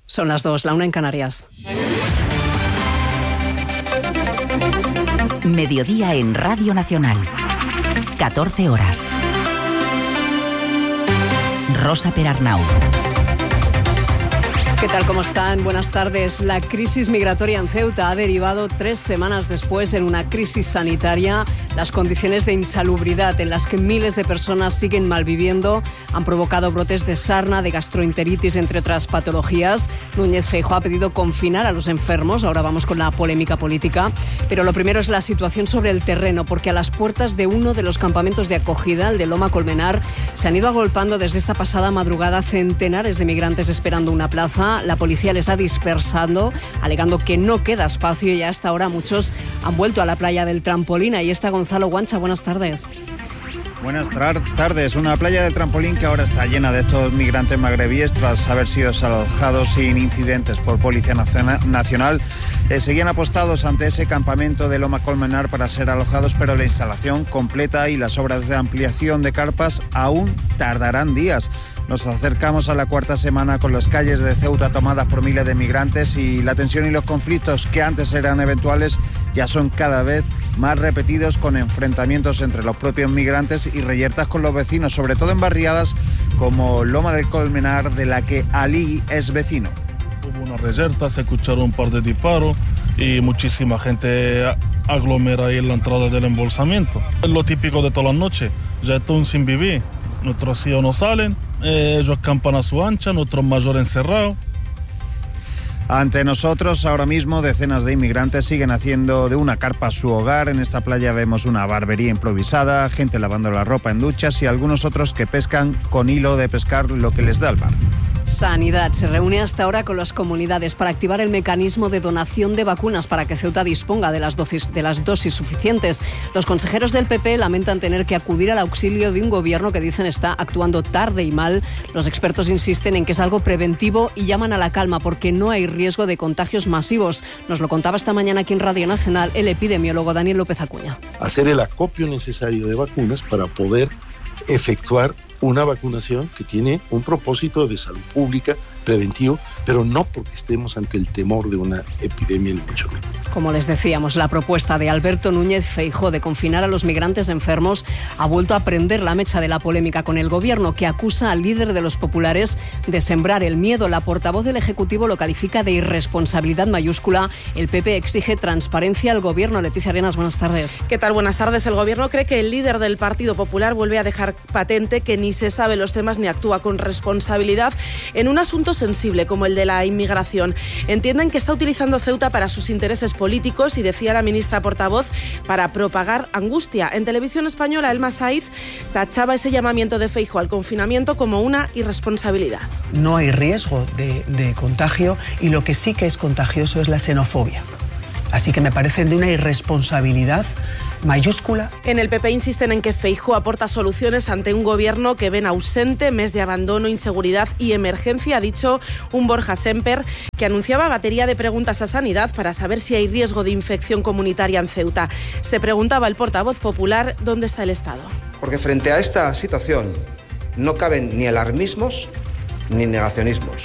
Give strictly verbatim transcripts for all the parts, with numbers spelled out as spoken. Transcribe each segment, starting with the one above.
Son las dos, la una en Canarias. Mediodía en Radio Nacional. catorce horas. Rosa Perarnau. ¿Qué tal? ¿Cómo están? Buenas tardes. La crisis migratoria en Ceuta ha derivado tres semanas después en una crisis sanitaria. Las condiciones de insalubridad en las que miles de personas siguen malviviendo han provocado brotes de sarna, de gastroenteritis, entre otras patologías. Núñez Feijóo ha pedido confinar a los enfermos. Ahora vamos con la polémica política. Pero lo primero es la situación sobre el terreno, porque a las puertas de uno de los campamentos de acogida, el de Loma Colmenar, se han ido agolpando desde esta pasada madrugada centenares de migrantes esperando una plaza. La policía les ha dispersado, alegando que no queda espacio, y hasta ahora muchos han vuelto a la playa del Trampolín. Ahí está Gonzalo Guancha, buenas tardes. Buenas tardes. Una playa del Trampolín que ahora está llena de estos migrantes magrebíes tras haber sido desalojados sin incidentes por Policía Nacional. Eh, seguían apostados ante ese campamento de Loma Colmenar para ser alojados, pero la instalación completa y las obras de ampliación de carpas aún tardarán días. Nos acercamos a la cuarta semana con las calles de Ceuta tomadas por miles de migrantes, y la tensión y los conflictos que antes eran eventuales ya son cada vez más repetidos, con enfrentamientos entre los propios migrantes y reyertas con los vecinos, sobre todo en barriadas como Loma del Colmenar, de la que Ali es vecino. Hubo una reyerta, se escucharon un par de disparos y muchísima gente aglomera ahí en la entrada del embolsamiento. Es lo típico de todas las noches, ya están sin vivir. Nuestros hijos no salen, eh, ellos campan a su ancha, nuestros mayores encerrados. Ante nosotros, ahora mismo, decenas de inmigrantes siguen haciendo de una carpa su hogar. En esta playa vemos una barbería improvisada, gente lavando la ropa en duchas y algunos otros que pescan con hilo de pescar lo que les da el mar. Sanidad se reúne hasta ahora con las comunidades para activar el mecanismo de donación de vacunas para que Ceuta disponga de las dosis, de las dosis suficientes. Los consejeros del P P lamentan tener que acudir al auxilio de un gobierno que dicen está actuando tarde y mal. Los expertos insisten en que es algo preventivo y llaman a la calma porque no hay riesgo de contagios masivos. Nos lo contaba esta mañana aquí en Radio Nacional el epidemiólogo Daniel López Acuña. Hacer el acopio necesario de vacunas para poder efectuar una vacunación que tiene un propósito de salud pública preventivo, pero no porque estemos ante el temor de una epidemia ni mucho menos. Como les decíamos, la propuesta de Alberto Núñez Feijóo de confinar a los migrantes enfermos ha vuelto a prender la mecha de la polémica con el gobierno, que acusa al líder de los populares de sembrar el miedo. La portavoz del Ejecutivo lo califica de irresponsabilidad mayúscula. El P P exige transparencia al gobierno. Leticia Arenas, buenas tardes. ¿Qué tal? Buenas tardes. El gobierno cree que el líder del Partido Popular vuelve a dejar patente que ni se sabe los temas ni actúa con responsabilidad en un asunto sensible como el de la inmigración. Entienden que está utilizando Ceuta para sus intereses políticos y, decía la ministra portavoz, para propagar angustia. En Televisión Española, Elma Saiz tachaba ese llamamiento de Feijóo al confinamiento como una irresponsabilidad. No hay riesgo de, de contagio, y lo que sí que es contagioso es la xenofobia. Así que me parece de una irresponsabilidad mayúscula. En el P P insisten en que Feijóo aporta soluciones ante un gobierno que ven ausente, mes de abandono, inseguridad y emergencia. Ha dicho un Borja Semper que anunciaba batería de preguntas a Sanidad para saber si hay riesgo de infección comunitaria en Ceuta. Se preguntaba el portavoz popular dónde está el Estado. Porque frente a esta situación no caben ni alarmismos ni negacionismos.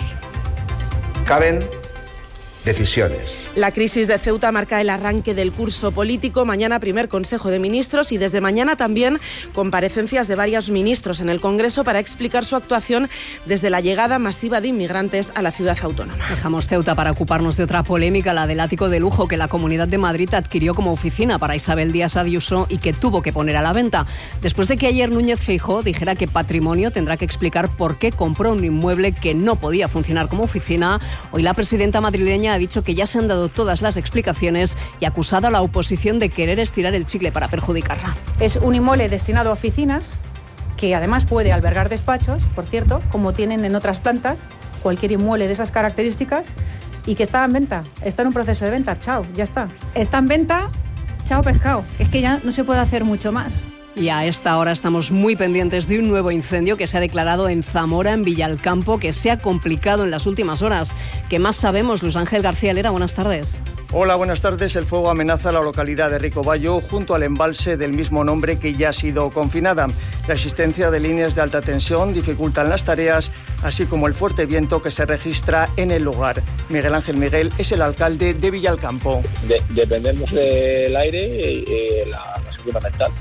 Caben decisiones. La crisis de Ceuta marca el arranque del curso político. Mañana primer Consejo de Ministros y desde mañana también comparecencias de varios ministros en el Congreso para explicar su actuación desde la llegada masiva de inmigrantes a la ciudad autónoma. Dejamos Ceuta para ocuparnos de otra polémica, la del ático de lujo que la Comunidad de Madrid adquirió como oficina para Isabel Díaz Ayuso y que tuvo que poner a la venta. Después de que ayer Núñez Feijóo dijera que Patrimonio tendrá que explicar por qué compró un inmueble que no podía funcionar como oficina, hoy la presidenta madrileña ha dicho que ya se han dado todas las explicaciones y ha acusado a la oposición de querer estirar el chicle para perjudicarla. Es un inmueble destinado a oficinas que además puede albergar despachos, por cierto, como tienen en otras plantas, cualquier inmueble de esas características, y que está en venta, está en un proceso de venta, chao, ya está. Está en venta, chao pescado, es que ya no se puede hacer mucho más. Y a esta hora estamos muy pendientes de un nuevo incendio que se ha declarado en Zamora, en Villalcampo, que se ha complicado en las últimas horas. ¿Qué más sabemos? Luis Ángel García Lera, buenas tardes. Hola, buenas tardes. El fuego amenaza la localidad de Ricobayo junto al embalse del mismo nombre que ya ha sido confinada. La existencia de líneas de alta tensión dificultan las tareas, así como el fuerte viento que se registra en el lugar. Miguel Ángel Miguel es el alcalde de Villalcampo. De, dependemos del aire y eh, la, la seguridad mental.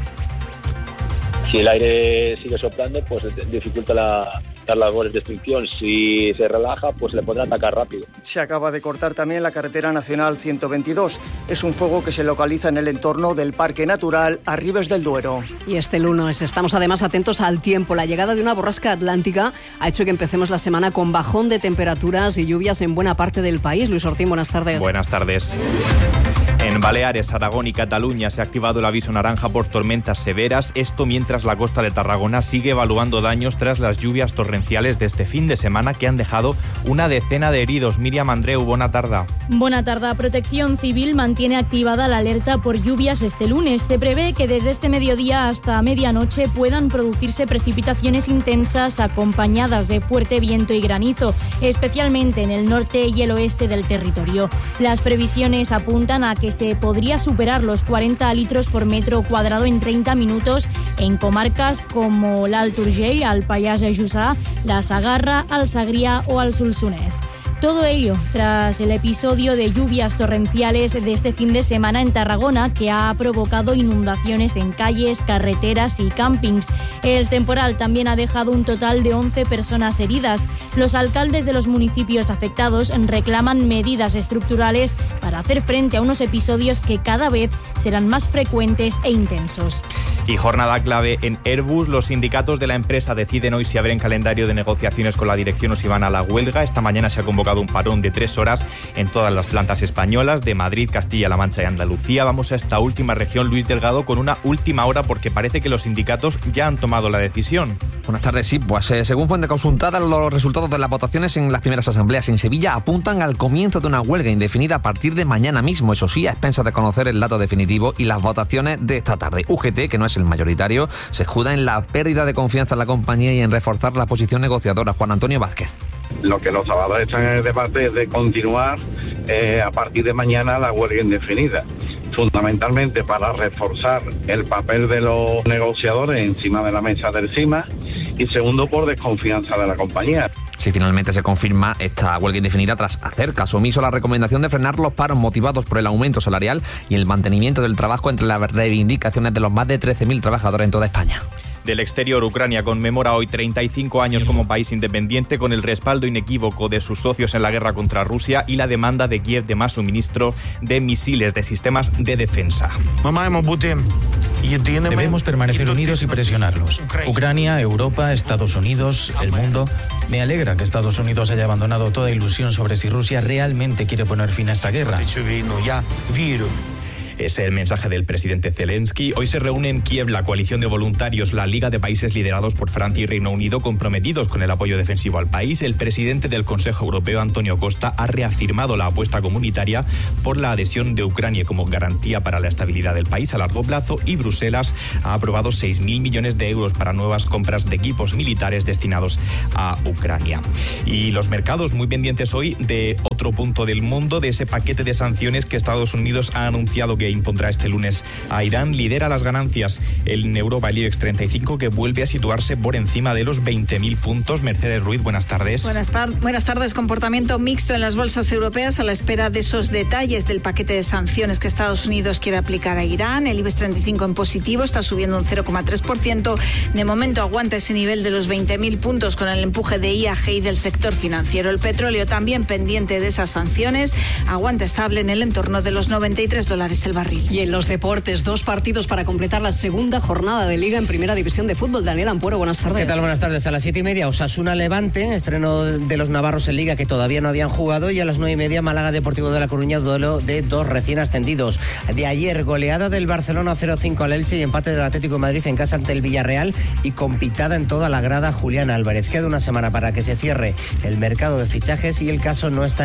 Si el aire sigue soplando, pues dificulta la, las labores de extinción. Si se relaja, pues le podrá atacar rápido. Se acaba de cortar también la carretera nacional ciento veintidós. Es un fuego que se localiza en el entorno del Parque Natural Arribes del Duero. Y este lunes estamos además atentos al tiempo. La llegada de una borrasca atlántica ha hecho que empecemos la semana con bajón de temperaturas y lluvias en buena parte del país. Luis Ortín, buenas tardes. Buenas tardes. En Baleares, Aragón y Cataluña se ha activado el aviso naranja por tormentas severas, esto mientras la costa de Tarragona sigue evaluando daños tras las lluvias torrenciales de este fin de semana que han dejado una decena de heridos. Miriam Andreu, buena tarde. Buena tarde. Protección Civil mantiene activada la alerta por lluvias este lunes. Se prevé que desde este mediodía hasta medianoche puedan producirse precipitaciones intensas acompañadas de fuerte viento y granizo, especialmente en el norte y el oeste del territorio. Las previsiones apuntan a que se podría superar los cuarenta litros por metro cuadrado en treinta minutos en comarcas como l'Alt Urgell, el Pallars Jussá, la Sagarra, el Segrià o el Solsonès. Todo ello tras el episodio de lluvias torrenciales de este fin de semana en Tarragona que ha provocado inundaciones en calles, carreteras y campings. El temporal también ha dejado un total de once personas heridas. Los alcaldes de los municipios afectados reclaman medidas estructurales para hacer frente a unos episodios que cada vez serán más frecuentes e intensos. Y jornada clave en Airbus. Los sindicatos de la empresa deciden hoy si abren calendario de negociaciones con la dirección o si van a la huelga. Esta mañana se ha convocado un parón de tres horas en todas las plantas españolas de Madrid, Castilla-La Mancha y Andalucía. Vamos a esta última región, Luis Delgado, con una última hora porque parece que los sindicatos ya han tomado la decisión. Buenas tardes, sí, pues eh, según fuente consultada, los resultados de las votaciones en las primeras asambleas en Sevilla apuntan al comienzo de una huelga indefinida a partir de mañana mismo, eso sí, a expensas de conocer el dato definitivo y las votaciones de esta tarde. U G T, que no es el mayoritario, se escuda en la pérdida de confianza en la compañía y en reforzar la posición negociadora. Juan Antonio Vázquez. Lo que los trabajadores están en el debate es de continuar eh, a partir de mañana la huelga indefinida, fundamentalmente para reforzar el papel de los negociadores encima de la mesa del C I M A y segundo por desconfianza de la compañía. Si finalmente se confirma esta huelga indefinida tras hacer caso omiso a la recomendación de frenar los paros motivados por el aumento salarial y el mantenimiento del trabajo entre las reivindicaciones de los más de trece mil trabajadores en toda España. Del exterior, Ucrania conmemora hoy treinta y cinco años como país independiente con el respaldo inequívoco de sus socios en la guerra contra Rusia y la demanda de Kiev de más suministro de misiles de sistemas de defensa. Debemos permanecer unidos y presionarlos. Ucrania, Europa, Estados Unidos, el mundo. Me alegra que Estados Unidos haya abandonado toda ilusión sobre si Rusia realmente quiere poner fin a esta guerra. Es el mensaje del presidente Zelensky. Hoy se reúne en Kiev la coalición de voluntarios, la Liga de Países liderados por Francia y Reino Unido, comprometidos con el apoyo defensivo al país. El presidente del Consejo Europeo, Antonio Costa, ha reafirmado la apuesta comunitaria por la adhesión de Ucrania como garantía para la estabilidad del país a largo plazo y Bruselas ha aprobado seis mil millones de euros para nuevas compras de equipos militares destinados a Ucrania. Y los mercados muy pendientes hoy de otro punto del mundo, de ese paquete de sanciones que Estados Unidos ha anunciado que impondrá este lunes a Irán. Lidera las ganancias el Europa, el IBEX treinta y cinco, que vuelve a situarse por encima de los veinte mil puntos. Mercedes Ruiz, buenas tardes. Buenas, tar- buenas tardes. Comportamiento mixto en las bolsas europeas a la espera de esos detalles del paquete de sanciones que Estados Unidos quiere aplicar a Irán. El IBEX treinta y cinco en positivo, está subiendo un cero coma tres por ciento. De momento aguanta ese nivel de los veinte mil puntos con el empuje de I A G y del sector financiero. El petróleo también pendiente de esas sanciones, aguanta estable en el entorno de los noventa y tres dólares el barril. Y en los deportes, dos partidos para completar la segunda jornada de Liga en Primera División de Fútbol. Daniel Ampuero, buenas tardes. ¿Qué tal? Buenas tardes. A las siete y media, Osasuna Levante, estreno de los navarros en Liga que todavía no habían jugado, y a las nueve y media Málaga Deportivo de La Coruña, duelo de dos recién ascendidos. De ayer, goleada del Barcelona cero cinco al Elche y empate del Atlético de Madrid en casa ante el Villarreal y con pitada en toda la grada Julián Álvarez. Queda una semana para que se cierre el mercado de fichajes y el caso no está ni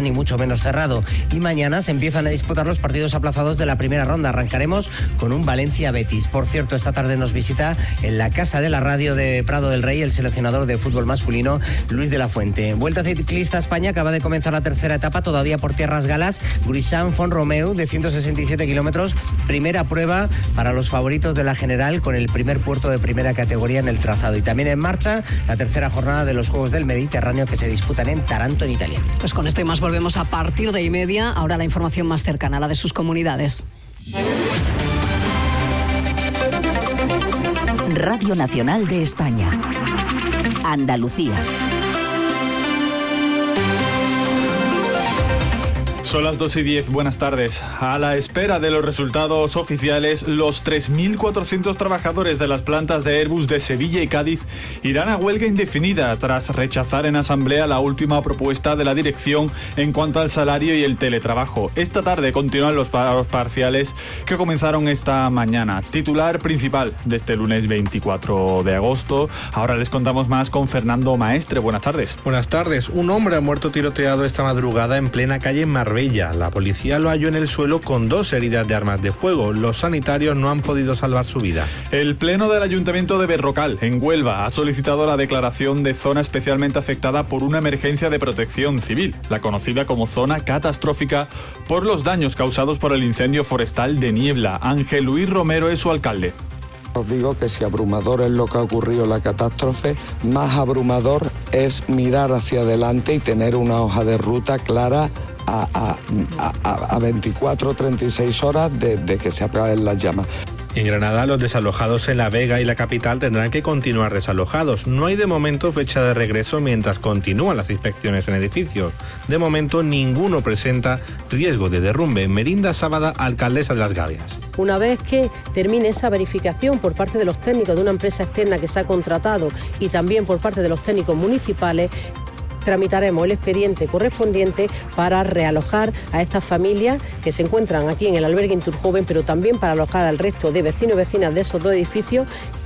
ni mucho menos cerrado. Y mañana se empiezan a disputar los partidos aplazados de la primera ronda. Arrancaremos con un Valencia-Betis. Por cierto, esta tarde nos visita en la Casa de la Radio de Prado del Rey el seleccionador de fútbol masculino, Luis de la Fuente. Vuelta ciclista a España, acaba de comenzar la tercera etapa, todavía por tierras galas. Grisán Font-Romeu, de ciento sesenta y siete kilómetros. Primera prueba para los favoritos de la general, con el primer puerto de primera categoría en el trazado. Y también en marcha la tercera jornada de los Juegos del Mediterráneo, que se disputan en Taranto, en Italia. Pues con esto y más volvemos a partir de y media. Ahora la información más cercana, la de sus comunidades. Radio Nacional de España. Andalucía. Son las dos y diez, buenas tardes. A la espera de los resultados oficiales, los tres mil cuatrocientos trabajadores de las plantas de Airbus de Sevilla y Cádiz irán a huelga indefinida tras rechazar en asamblea la última propuesta de la dirección en cuanto al salario y el teletrabajo. Esta tarde continúan los paros parciales que comenzaron esta mañana. Titular principal de este lunes veinticuatro de agosto. Ahora les contamos más con Fernando Maestre. Buenas tardes. Buenas tardes. Un hombre ha muerto tiroteado esta madrugada en plena calle Marbella. La policía lo halló en el suelo con dos heridas de armas de fuego. Los sanitarios no han podido salvar su vida. El Pleno del Ayuntamiento de Berrocal, en Huelva, ha solicitado la declaración de zona especialmente afectada por una emergencia de protección civil, la conocida como zona catastrófica, por los daños causados por el incendio forestal de Niebla. Ángel Luis Romero es su alcalde. Os digo que si abrumador es lo que ha ocurrido en la catástrofe, más abrumador es mirar hacia adelante y tener una hoja de ruta clara a, a, a, a veinticuatro o treinta y seis horas de, de que se acaben las llamas. En Granada, los desalojados en La Vega y la capital tendrán que continuar desalojados. No hay de momento fecha de regreso mientras continúan las inspecciones en edificios. De momento, ninguno presenta riesgo de derrumbe. Merinda Sábada, alcaldesa de Las Gavias. Una vez que termine esa verificación por parte de los técnicos de una empresa externa que se ha contratado y también por parte de los técnicos municipales, tramitaremos el expediente correspondiente para realojar a estas familias que se encuentran aquí en el albergue Inturjoven, pero también para alojar al resto de vecinos y vecinas de esos dos edificios.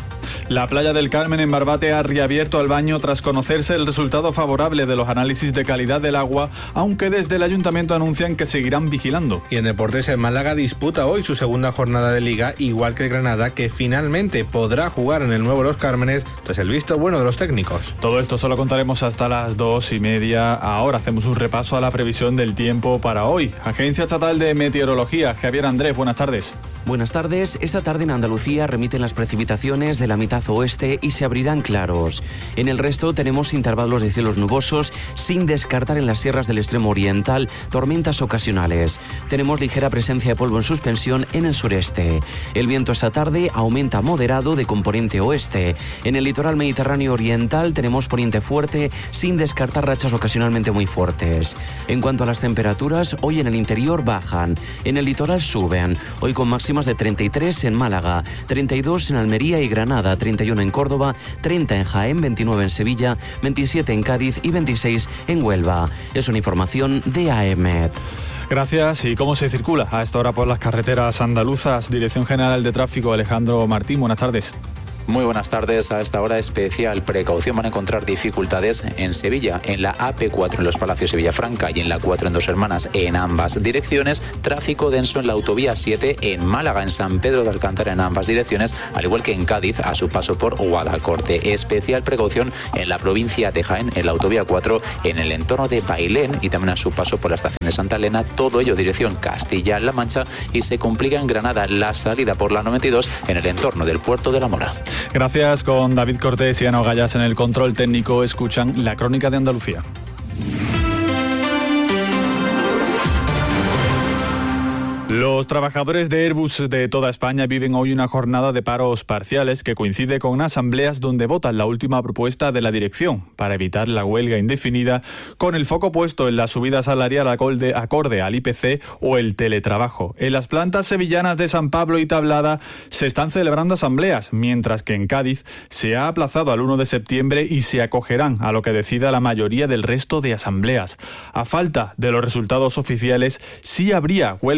La Playa del Carmen en Barbate ha reabierto al baño tras conocerse el resultado favorable de los análisis de calidad del agua, aunque desde el ayuntamiento anuncian que seguirán vigilando. Y en deportes, el Málaga disputa hoy su segunda jornada de Liga, igual que el Granada, que finalmente podrá jugar en el nuevo Los Cármenes tras el visto bueno de los técnicos. Todo esto solo contaremos hasta las dos y media. Ahora hacemos un repaso a la previsión del tiempo para hoy. Agencia Estatal de Meteorología, Javier Andrés, buenas tardes. Buenas tardes. Esta tarde en Andalucía remiten las precipitaciones de la mitad oeste y se abrirán claros. En el resto tenemos intervalos de cielos nubosos, sin descartar en las sierras del extremo oriental tormentas ocasionales. Tenemos ligera presencia de polvo en suspensión en el sureste. El viento esta tarde aumenta moderado de componente oeste. En el litoral mediterráneo oriental tenemos poniente fuerte, sin descartar rachas ocasionalmente muy fuertes. En cuanto a las temperaturas, hoy en el interior bajan, en el litoral suben, hoy con máximas de treinta y tres en Málaga, treinta y dos en Almería y Granada, treinta y uno en Córdoba, treinta en Jaén, veintinueve en Sevilla, veintisiete en Cádiz y veintiséis en Huelva. Es una información de AEMET. Gracias. ¿Y cómo se circula a esta hora por las carreteras andaluzas? Dirección General de Tráfico, Alejandro Martín, buenas tardes. Muy buenas tardes. A esta hora especial precaución. Van a encontrar dificultades en Sevilla, en la A P cuatro en los Palacios de Villafranca y en la cuatro en Dos Hermanas en ambas direcciones. Tráfico denso en la autovía siete en Málaga, en San Pedro de Alcántara en ambas direcciones, al igual que en Cádiz a su paso por Guadalcorte. Especial precaución en la provincia de Jaén, en la autovía cuatro, en el entorno de Bailén y también a su paso por la estación de Santa Elena. Todo ello dirección Castilla-La Mancha, y se complica en Granada la salida por la noventa y dos en el entorno del puerto de la Mora. Gracias. Con David Cortés y Ana Gallas en el control técnico, escuchan la Crónica de Andalucía. Los trabajadores de Airbus de toda España viven hoy una jornada de paros parciales que coincide con asambleas donde votan la última propuesta de la dirección para evitar la huelga indefinida, con el foco puesto en la subida salarial acorde, acorde al I P C o el teletrabajo. En las plantas sevillanas de San Pablo y Tablada se están celebrando asambleas, mientras que en Cádiz se ha aplazado al uno de septiembre y se acogerán a lo que decida la mayoría del resto de asambleas. A falta de los resultados oficiales, sí habría huelga indefinida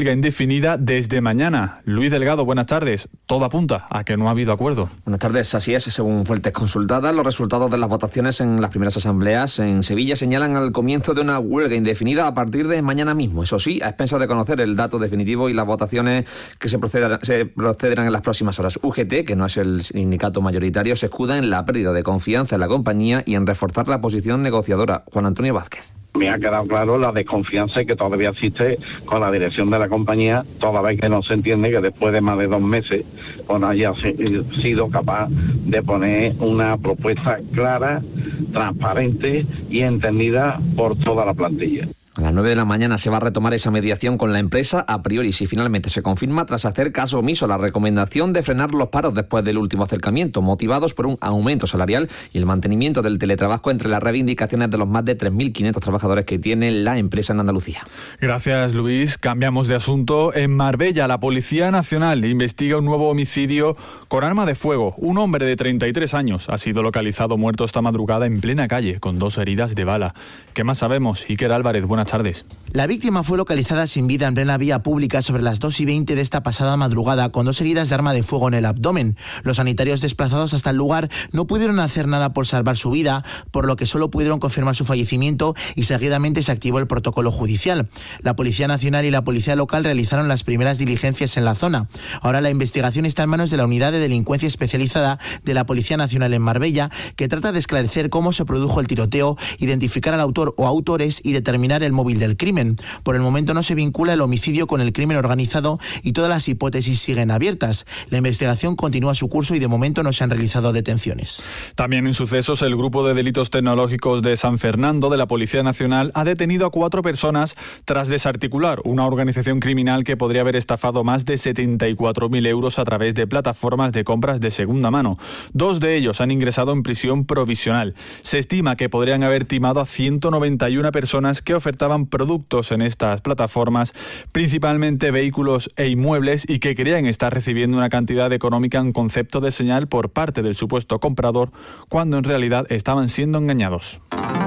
indefinida desde mañana. Luis Delgado, buenas tardes. Todo apunta a que no ha habido acuerdo. Buenas tardes, así es. Según fuentes consultadas, los resultados de las votaciones en las primeras asambleas en Sevilla señalan al comienzo de una huelga indefinida a partir de mañana mismo. Eso sí, a expensas de conocer el dato definitivo y las votaciones que se procederán, se procederán en las próximas horas. U G T, que no es el sindicato mayoritario, se escuda en la pérdida de confianza en la compañía y en reforzar la posición negociadora. Juan Antonio Vázquez. Me ha quedado claro la desconfianza que todavía existe con la dirección de la compañía, toda vez que no se entiende que después de más de dos meses pues no haya sido capaz de poner una propuesta clara, transparente y entendida por toda la plantilla. A las nueve de la mañana se va a retomar esa mediación con la empresa, a priori si finalmente se confirma, tras hacer caso omiso a la recomendación de frenar los paros después del último acercamiento, motivados por un aumento salarial y el mantenimiento del teletrabajo entre las reivindicaciones de los más de tres mil quinientos trabajadores que tiene la empresa en Andalucía. Gracias, Luis. Cambiamos de asunto. En Marbella, la Policía Nacional investiga un nuevo homicidio con arma de fuego. Un hombre de treinta y tres años ha sido localizado muerto esta madrugada en plena calle, con dos heridas de bala. ¿Qué más sabemos? Iker Álvarez, buenas tardes. La víctima fue localizada sin vida en plena vía pública sobre las dos y veinte de esta pasada madrugada, con dos heridas de arma de fuego en el abdomen. Los sanitarios desplazados hasta el lugar no pudieron hacer nada por salvar su vida, por lo que solo pudieron confirmar su fallecimiento y seguidamente se activó el protocolo judicial. La Policía Nacional y la Policía Local realizaron las primeras diligencias en la zona. Ahora la investigación está en manos de la Unidad de Delincuencia Especializada de la Policía Nacional en Marbella, que trata de esclarecer cómo se produjo el tiroteo, identificar al autor o autores y determinar el móvil del crimen. Por el momento no se vincula el homicidio con el crimen organizado y todas las hipótesis siguen abiertas. La investigación continúa su curso y de momento no se han realizado detenciones. También en sucesos, el Grupo de Delitos Tecnológicos de San Fernando de la Policía Nacional ha detenido a cuatro personas tras desarticular una organización criminal que podría haber estafado más de setenta y cuatro mil euros a través de plataformas de compras de segunda mano. Dos de ellos han ingresado en prisión provisional. Se estima que podrían haber timado a ciento noventa y una personas que ofertaban productos en estas plataformas, principalmente vehículos e inmuebles, y que creían estar recibiendo una cantidad económica en concepto de señal por parte del supuesto comprador, cuando en realidad estaban siendo engañados.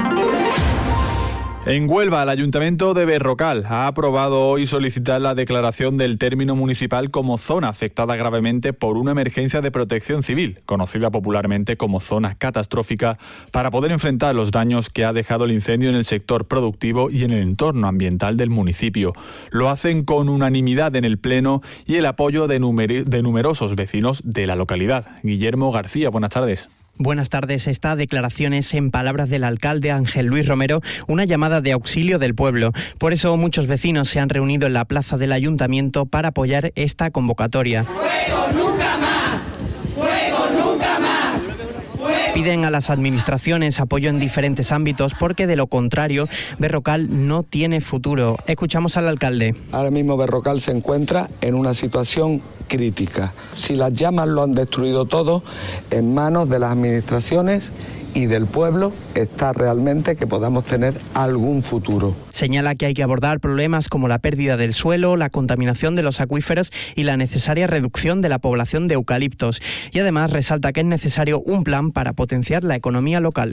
En Huelva, el Ayuntamiento de Berrocal ha aprobado hoy solicitar la declaración del término municipal como zona afectada gravemente por una emergencia de protección civil, conocida popularmente como zona catastrófica, para poder enfrentar los daños que ha dejado el incendio en el sector productivo y en el entorno ambiental del municipio. Lo hacen con unanimidad en el Pleno y el apoyo de, numer- de numerosos vecinos de la localidad. Guillermo García, buenas tardes. Buenas tardes. Esta declaración es, en palabras del alcalde Ángel Luis Romero, una llamada de auxilio del pueblo. Por eso muchos vecinos se han reunido en la plaza del ayuntamiento para apoyar esta convocatoria. ¡Fuego nunca más! ¡Fuego nunca más! ¡Fuego! Piden a las administraciones apoyo en diferentes ámbitos porque de lo contrario Berrocal no tiene futuro. Escuchamos al alcalde. Ahora mismo Berrocal se encuentra en una situación crítica. Si las llamas lo han destruido todo, en manos de las administraciones y del pueblo está realmente que podamos tener algún futuro. Señala que hay que abordar problemas como la pérdida del suelo, la contaminación de los acuíferos y la necesaria reducción de la población de eucaliptos. Y además resalta que es necesario un plan para potenciar la economía local.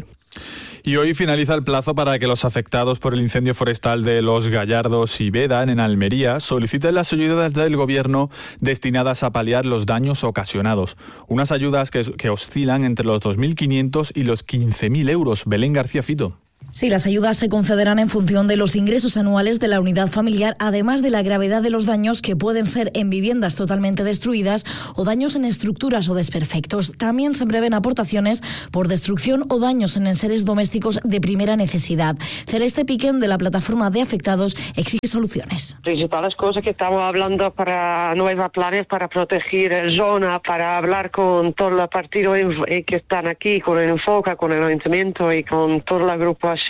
Y hoy finaliza el plazo para que los afectados por el incendio forestal de Los Gallardos y Vedan, en Almería, soliciten las ayudas del Gobierno destinadas a paliar los daños ocasionados. Unas ayudas que, que oscilan entre los dos mil quinientos y los quince mil euros. Belén García Fito. Sí, las ayudas se concederán en función de los ingresos anuales de la unidad familiar, además de la gravedad de los daños que pueden ser en viviendas totalmente destruidas o daños en estructuras o desperfectos. También se prevén aportaciones por destrucción o daños en enseres domésticos de primera necesidad. Celeste Piquén, de la plataforma de afectados, exige soluciones. Principales cosas que estamos hablando para nuevos planes para proteger zona, para hablar con todos los partidos que están aquí, con el Enfoca, con el Ayuntamiento y con todo el grupo así,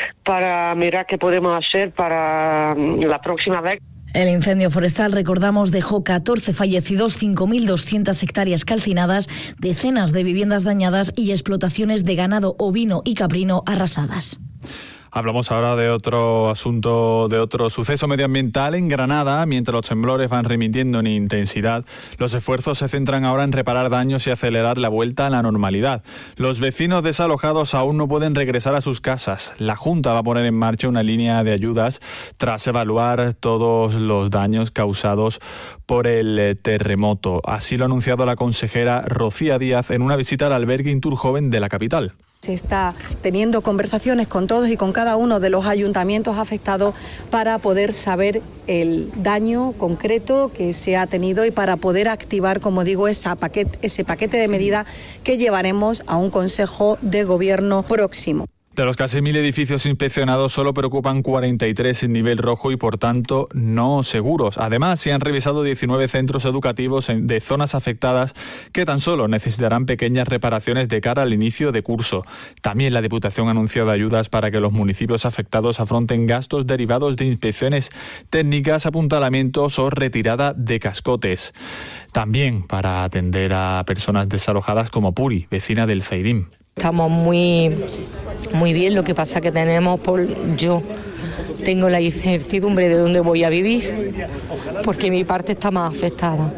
para mirar qué podemos hacer para la próxima vez. El incendio forestal, recordamos, dejó catorce fallecidos, cinco mil doscientas hectáreas calcinadas, decenas de viviendas dañadas y explotaciones de ganado ovino y caprino arrasadas. Hablamos ahora de otro asunto, de otro suceso medioambiental en Granada. Mientras los temblores van remitiendo en intensidad, los esfuerzos se centran ahora en reparar daños y acelerar la vuelta a la normalidad. Los vecinos desalojados aún no pueden regresar a sus casas. La Junta va a poner en marcha una línea de ayudas tras evaluar todos los daños causados por el terremoto. Así lo ha anunciado la consejera Rocía Díaz en una visita al albergue Inturjoven de la capital. Se está teniendo conversaciones con todos y con cada uno de los ayuntamientos afectados para poder saber el daño concreto que se ha tenido y para poder activar, como digo, esa paquete, ese paquete de medidas que llevaremos a un Consejo de Gobierno próximo. De los casi mil edificios inspeccionados, solo preocupan cuarenta y tres en nivel rojo y, por tanto, no seguros. Además, se han revisado diecinueve centros educativos de zonas afectadas que tan solo necesitarán pequeñas reparaciones de cara al inicio de curso. También la Diputación ha anunciado ayudas para que los municipios afectados afronten gastos derivados de inspecciones técnicas, apuntalamientos o retirada de cascotes. También para atender a personas desalojadas como Puri, vecina del Zaidim. Estamos muy, muy bien, lo que pasa que tenemos, por, yo tengo la incertidumbre de dónde voy a vivir, porque mi parte está más afectada.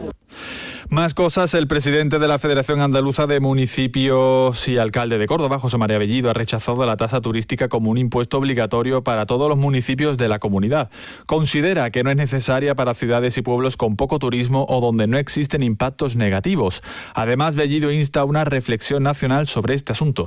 Más cosas. El presidente de la Federación Andaluza de Municipios y alcalde de Córdoba, José María Bellido, ha rechazado la tasa turística como un impuesto obligatorio para todos los municipios de la comunidad. Considera que no es necesaria para ciudades y pueblos con poco turismo o donde no existen impactos negativos. Además, Bellido insta a una reflexión nacional sobre este asunto.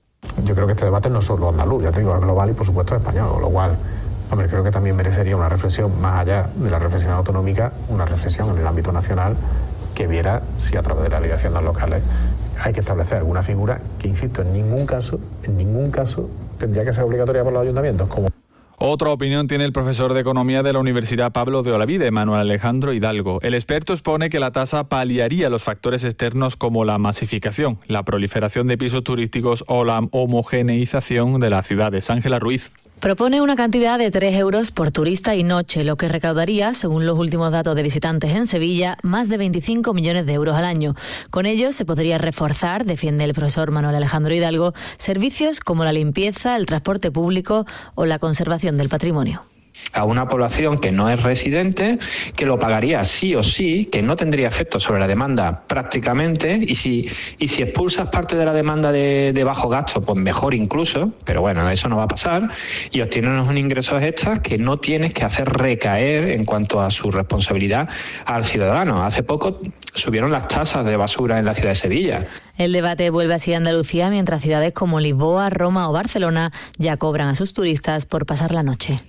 Yo creo que este debate no es solo andaluz, ya te digo, es global y por supuesto español, con lo cual, hombre, creo que también merecería una reflexión más allá de la reflexión autonómica, una reflexión en el ámbito nacional que viera si a través de la ley de haciendas locales hay que establecer alguna figura que, insisto, en ningún caso, en ningún caso tendría que ser obligatoria por los ayuntamientos. Como Otra opinión tiene el profesor de Economía de la Universidad Pablo de Olavide, Manuel Alejandro Hidalgo. El experto expone que la tasa paliaría los factores externos como la masificación, la proliferación de pisos turísticos o la homogeneización de las ciudades. Ángela Ruiz. Propone una cantidad de tres euros por turista y noche, lo que recaudaría, según los últimos datos de visitantes en Sevilla, más de veinticinco millones de euros al año. Con ello se podría reforzar, defiende el profesor Manuel Alejandro Hidalgo, servicios como la limpieza, el transporte público o la conservación del patrimonio. A una población que no es residente, que lo pagaría sí o sí, que no tendría efecto sobre la demanda prácticamente, y si y si expulsas parte de la demanda de, de bajo gasto, pues mejor incluso, pero bueno, eso no va a pasar, y obtienes unos ingresos extras que no tienes que hacer recaer en cuanto a su responsabilidad al ciudadano. Hace poco subieron las tasas de basura en la ciudad de Sevilla. El debate vuelve así a Andalucía, mientras ciudades como Lisboa, Roma o Barcelona ya cobran a sus turistas por pasar la noche.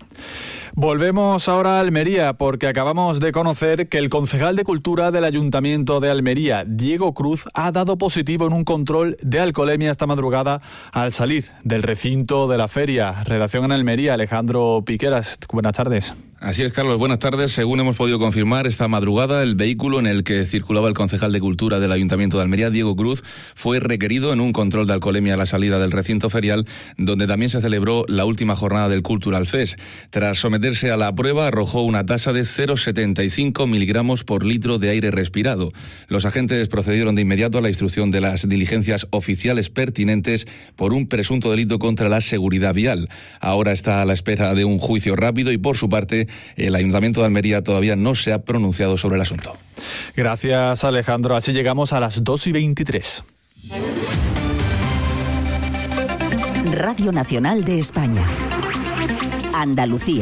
Volvemos ahora a Almería, porque acabamos de conocer que el concejal de Cultura del Ayuntamiento de Almería, Diego Cruz, ha dado positivo en un control de alcoholemia esta madrugada al salir del recinto de la feria. Redacción en Almería, Alejandro Piqueras. Buenas tardes. Así es, Carlos. Buenas tardes. Según hemos podido confirmar esta madrugada, el vehículo en el que circulaba el concejal de Cultura del Ayuntamiento de Almería, Diego Cruz, fue requerido en un control de alcoholemia a la salida del recinto ferial, donde también se celebró la última jornada del Cultural Fest. Tras someterse a la prueba, arrojó una tasa de cero coma setenta y cinco miligramos por litro de aire respirado. Los agentes procedieron de inmediato a la instrucción de las diligencias oficiales pertinentes por un presunto delito contra la seguridad vial. Ahora está a la espera de un juicio rápido y, por su parte, el Ayuntamiento de Almería todavía no se ha pronunciado sobre el asunto. Gracias, Alejandro. Así llegamos a las dos y veintitrés. Radio Nacional de España. Andalucía.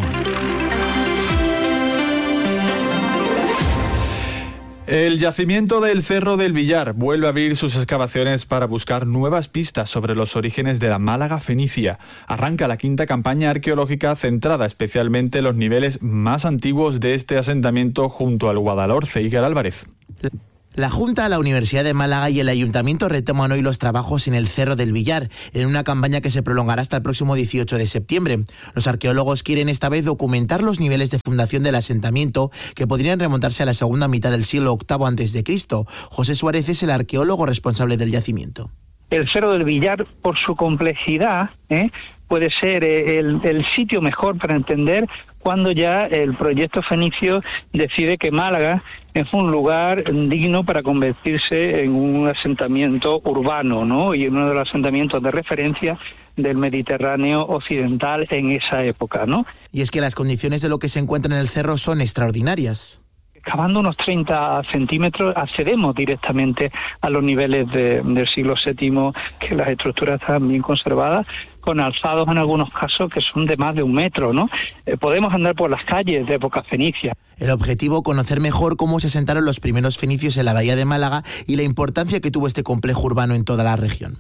El yacimiento del Cerro del Villar vuelve a abrir sus excavaciones para buscar nuevas pistas sobre los orígenes de la Málaga fenicia. Arranca la quinta campaña arqueológica centrada especialmente en los niveles más antiguos de este asentamiento junto al Guadalhorce. Iker Álvarez. La Junta, la Universidad de Málaga y el Ayuntamiento retoman hoy los trabajos en el Cerro del Villar, en una campaña que se prolongará hasta el próximo dieciocho de septiembre. Los arqueólogos quieren esta vez documentar los niveles de fundación del asentamiento, que podrían remontarse a la segunda mitad del siglo octavo antes de Cristo. José Suárez es el arqueólogo responsable del yacimiento. El Cerro del Villar, por su complejidad, ¿eh? puede ser el, el sitio mejor para entender cuando ya el proyecto fenicio decide que Málaga es un lugar digno para convertirse en un asentamiento urbano, ¿no? Y en uno de los asentamientos de referencia del Mediterráneo occidental en esa época, ¿no? Y es que las condiciones de lo que se encuentra en el cerro son extraordinarias. Excavando unos treinta centímetros accedemos directamente a los niveles de, del siglo séptimo, que las estructuras están bien conservadas, con alzados en algunos casos que son de más de un metro, ¿no? Eh, podemos andar por las calles de época fenicia. El objetivo, conocer mejor cómo se asentaron los primeros fenicios en la bahía de Málaga y la importancia que tuvo este complejo urbano en toda la región.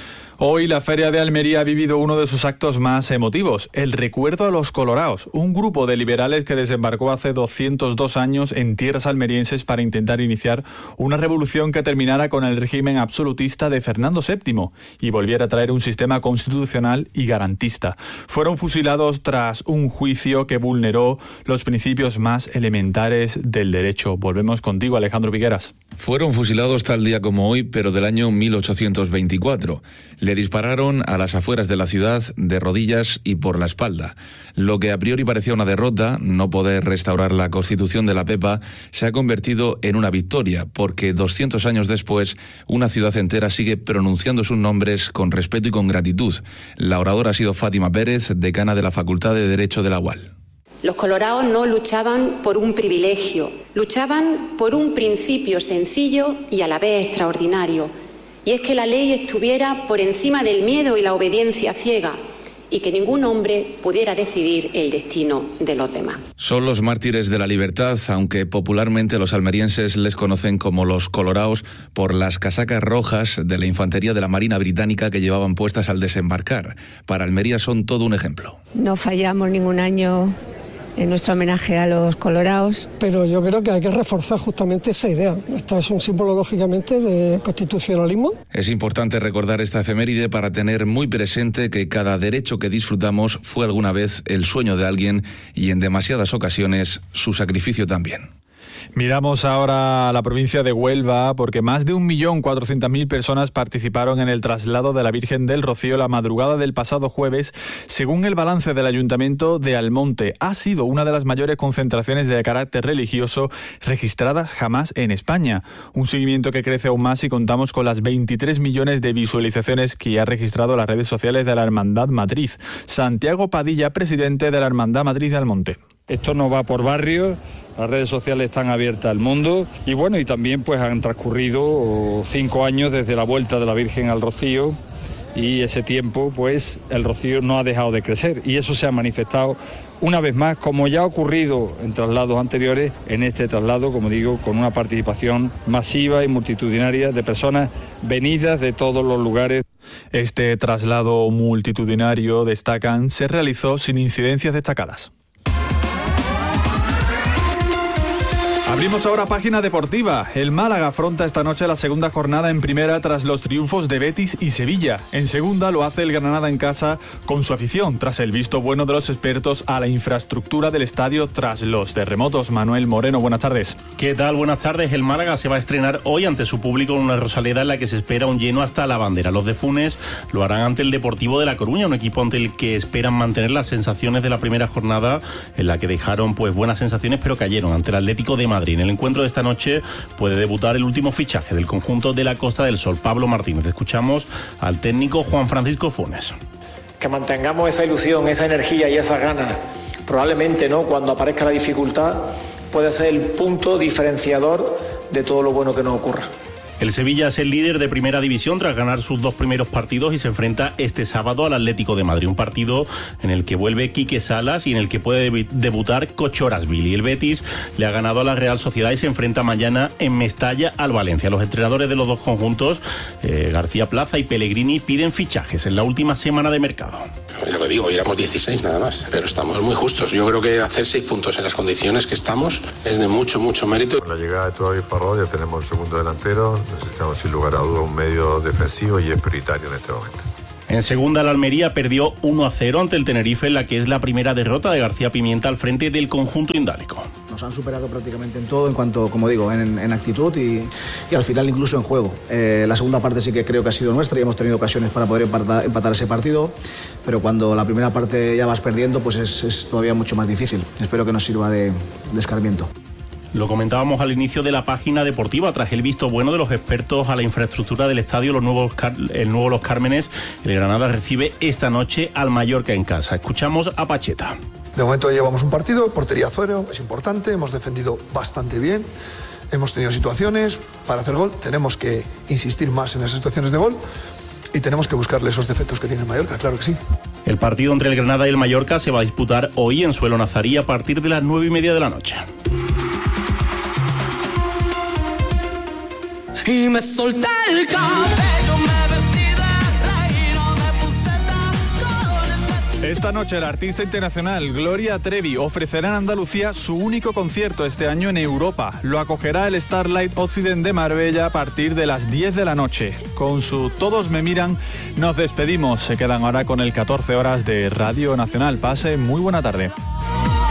Hoy la Feria de Almería ha vivido uno de sus actos más emotivos, el recuerdo a los coloraos, un grupo de liberales que desembarcó hace doscientos dos años en tierras almerienses para intentar iniciar una revolución que terminara con el régimen absolutista de Fernando séptimo y volviera a traer un sistema constitucional y garantista. Fueron fusilados tras un juicio que vulneró los principios más elementares del derecho. Volvemos contigo, Alejandro Vigueras. Fueron fusilados tal día como hoy, pero del año mil ochocientos veinticuatro. Le dispararon a las afueras de la ciudad, de rodillas y por la espalda. Lo que a priori parecía una derrota, no poder restaurar la Constitución de la Pepa, se ha convertido en una victoria, porque doscientos años después, una ciudad entera sigue pronunciando sus nombres con respeto y con gratitud. La oradora ha sido Fátima Pérez, decana de la Facultad de Derecho de la U A L. Los colorados no luchaban por un privilegio, luchaban por un principio sencillo y a la vez extraordinario, y es que la ley estuviera por encima del miedo y la obediencia ciega, y que ningún hombre pudiera decidir el destino de los demás. Son los mártires de la libertad, aunque popularmente los almerienses les conocen como los coloraos por las casacas rojas de la infantería de la Marina Británica que llevaban puestas al desembarcar. Para Almería son todo un ejemplo. No fallamos ningún año en nuestro homenaje a los coloraos. Pero yo creo que hay que reforzar justamente esa idea. Esta es un símbolo, lógicamente, de constitucionalismo. Es importante recordar esta efeméride para tener muy presente que cada derecho que disfrutamos fue alguna vez el sueño de alguien y en demasiadas ocasiones su sacrificio también. Miramos ahora a la provincia de Huelva porque más de un millón cuatrocientas mil personas participaron en el traslado de la Virgen del Rocío la madrugada del pasado jueves, según el balance del Ayuntamiento de Almonte. Ha sido una de las mayores concentraciones de carácter religioso registradas jamás en España. Un seguimiento que crece aún más si contamos con las veintitrés millones de visualizaciones que ha registrado las redes sociales de la Hermandad Matriz. Santiago Padilla, presidente de la Hermandad Matriz de Almonte. Esto no va por barrios, las redes sociales están abiertas al mundo y bueno, y también pues han transcurrido cinco años desde la vuelta de la Virgen al Rocío y ese tiempo pues el Rocío no ha dejado de crecer y eso se ha manifestado una vez más, como ya ha ocurrido en traslados anteriores, en este traslado, como digo, con una participación masiva y multitudinaria de personas venidas de todos los lugares. Este traslado multitudinario, destacan, se realizó sin incidencias destacadas. Abrimos ahora página deportiva. El Málaga afronta esta noche la segunda jornada en primera tras los triunfos de Betis y Sevilla. En segunda lo hace el Granada en casa con su afición, tras el visto bueno de los expertos a la infraestructura del estadio tras los terremotos. Manuel Moreno, buenas tardes. ¿Qué tal? Buenas tardes. El Málaga se va a estrenar hoy ante su público en una Rosaleda en la que se espera un lleno hasta la bandera. Los de Funes lo harán ante el Deportivo de La Coruña, un equipo ante el que esperan mantener las sensaciones de la primera jornada, en la que dejaron pues buenas sensaciones pero cayeron ante el Atlético de Madrid. En el encuentro de esta noche puede debutar el último fichaje del conjunto de la Costa del Sol, Pablo Martínez. Escuchamos al técnico Juan Francisco Funes. Que mantengamos esa ilusión, esa energía y esas ganas. Probablemente, ¿no?, cuando aparezca la dificultad, puede ser el punto diferenciador de todo lo bueno que nos ocurra. El Sevilla es el líder de Primera División tras ganar sus dos primeros partidos y se enfrenta este sábado al Atlético de Madrid, un partido en el que vuelve Quique Salas y en el que puede debutar Kochorasvili. El Betis le ha ganado a la Real Sociedad y se enfrenta mañana en Mestalla al Valencia. Los entrenadores de los dos conjuntos, eh, García Plaza y Pellegrini, piden fichajes en la última semana de mercado. Ya lo digo, éramos dieciséis nada más, pero estamos muy justos. Yo creo que hacer seis puntos en las condiciones que estamos es de mucho, mucho mérito. Con la llegada de Toby Parró ya tenemos el segundo delantero. Necesitamos sin lugar a duda un medio defensivo y es prioritario en este momento. En segunda, la Almería perdió uno a cero ante el Tenerife, en la que es la primera derrota de García Pimienta al frente del conjunto indálico. Nos han superado prácticamente en todo, en cuanto, como digo, en, en actitud y, y al final incluso en juego. Eh, la segunda parte sí que creo que ha sido nuestra y hemos tenido ocasiones para poder empatar, empatar ese partido, pero cuando la primera parte ya vas perdiendo, pues es, es todavía mucho más difícil. Espero que nos sirva de, de escarmiento. Lo comentábamos al inicio de la página deportiva. Tras el visto bueno de los expertos a la infraestructura del estadio, los nuevos el nuevo Los Cármenes, el Granada recibe esta noche al Mallorca en casa. Escuchamos a Pacheta. De momento llevamos un partido, portería cero, es importante, hemos defendido bastante bien, hemos tenido situaciones para hacer gol, tenemos que insistir más en esas situaciones de gol y tenemos que buscarle esos defectos que tiene el Mallorca, claro que sí. El partido entre el Granada y el Mallorca se va a disputar hoy en suelo nazarí a partir de las nueve y media de la noche. Y me solté el cabello, me vestí de reina, me puse tacones. Esta noche la artista internacional Gloria Trevi ofrecerá en Andalucía su único concierto este año en Europa. Lo acogerá el Starlight Occident de Marbella a partir de las diez de la noche. Con su Todos me miran, nos despedimos. Se quedan ahora con el catorce horas de Radio Nacional. Pase muy buena tarde.